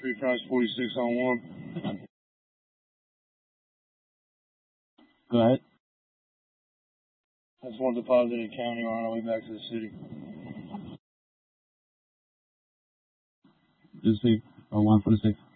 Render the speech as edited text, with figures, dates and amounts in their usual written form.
3 cars, 46 on 1. Go ahead. That's 1 deposited county. We're on our way back to the city. Just say 1 for the 6.